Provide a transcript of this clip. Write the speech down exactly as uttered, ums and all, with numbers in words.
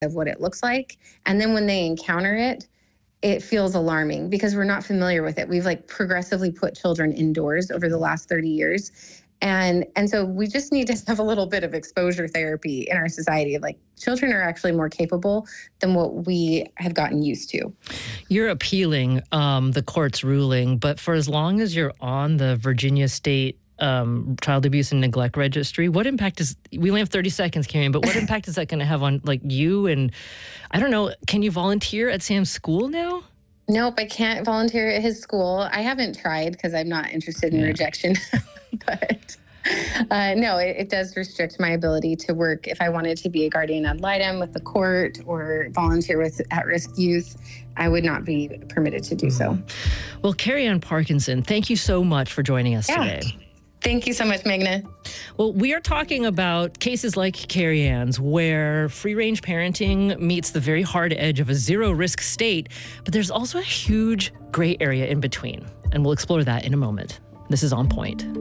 of what it looks like. And then when they encounter it, it feels alarming because we're not familiar with it. We've like progressively put children indoors over the last thirty years. And and so we just need to have a little bit of exposure therapy in our society. Like children are actually more capable than what we have gotten used to. You're appealing um, the court's ruling, but for as long as you're on the Virginia State um, Child Abuse and Neglect Registry, what impact is, we only have thirty seconds, Karen, but what impact is that going to have on like you? And I don't know, can you volunteer at Sam's school now? Nope, I can't volunteer at his school. I haven't tried because I'm not interested in Yeah. rejection. But uh, no, it, it does restrict my ability to work if I wanted to be a guardian ad litem with the court or volunteer with at-risk youth. I would not be permitted to do so. Well, Carrie Ann Parkinson, thank you so much for joining us Yeah. today. Thank you so much, Meghna. Well, we are talking about cases like Carrie Ann's, where free-range parenting meets the very hard edge of a zero-risk state, but there's also a huge gray area in between, and we'll explore that in a moment. This is On Point.